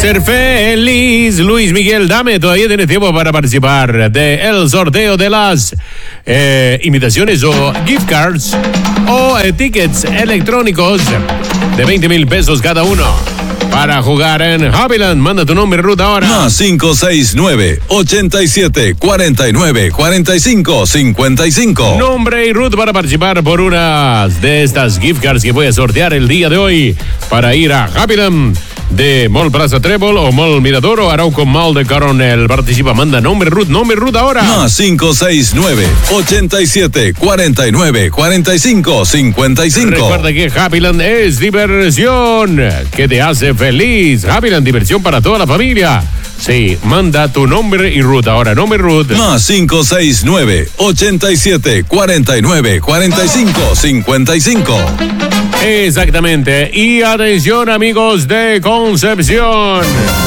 Ser feliz, Luis Miguel, dame, todavía tienes tiempo para participar del sorteo de las invitaciones o gift cards o tickets electrónicos de 20,000 pesos cada uno. Para jugar en Happyland, manda tu nombre y ruta ahora. Más 569-87-49-45-55. Nombre y ruta para participar por una de estas gift cards que voy a sortear el día de hoy para ir a Happyland de Mall Plaza Trébol o Mall Mirador o Arauco Mall de Coronel. Participa, manda nombre y ruta ahora. Más 569-87-49-45-55. Recuerda que Happyland es diversión que te hace feliz. Happyland, diversión para toda la familia. Sí, manda tu nombre y ruta ahora. Nombre y ruta. Más 569-87-49-45-55. Exactamente. Y atención, amigos de Concepción.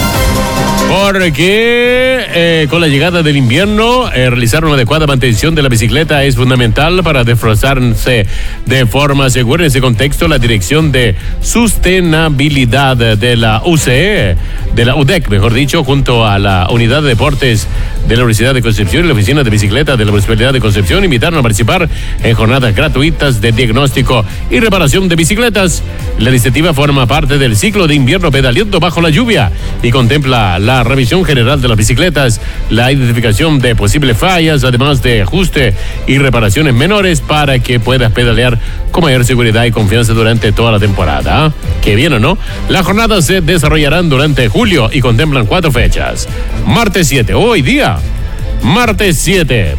Porque con la llegada del invierno, realizar una adecuada mantención de la bicicleta es fundamental para desplazarse de forma segura. En ese contexto, la Dirección de Sustentabilidad de la UCE, de la UDEC, mejor dicho, junto a la Unidad de Deportes de la Universidad de Concepción y la Oficina de Bicicleta de la Municipalidad de Concepción, invitaron a participar en jornadas gratuitas de diagnóstico y reparación de bicicletas. La iniciativa forma parte del ciclo de invierno Pedaleando bajo la lluvia y contempla la revisión general de las bicicletas, la identificación de posibles fallas, además de ajuste y reparaciones menores para que puedas pedalear con mayor seguridad y confianza durante toda la temporada. Qué bien, ¿o no? Las jornadas se desarrollarán durante julio y contemplan 4 fechas. Martes 7, hoy día. Martes 7.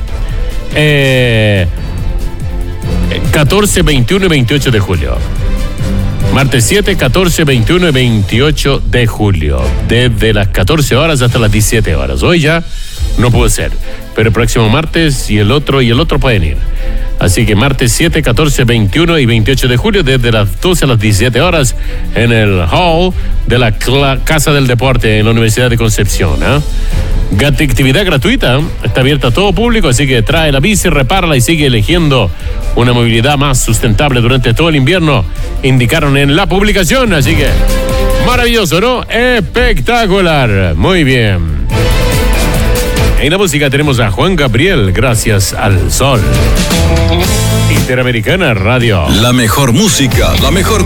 14, 21 y 28 de julio. Martes 7, 14, 21 y 28 de julio. Desde las 14 horas hasta las 17 horas. Hoy ya no puede ser. Pero el próximo martes y el otro pueden ir. Así que martes 7, 14, 21 y 28 de julio, desde las 12 a las 17 horas, en el hall de la Casa del Deporte en la Universidad de Concepción. Actividad gratuita, está abierta a todo público, así que trae la bici, repárala y sigue eligiendo una movilidad más sustentable durante todo el invierno, indicaron en la publicación. Así que maravilloso, ¿no? Espectacular. Muy bien. En la música tenemos a Juan Gabriel, Gracias al Sol. Interamericana Radio. La mejor música, la mejor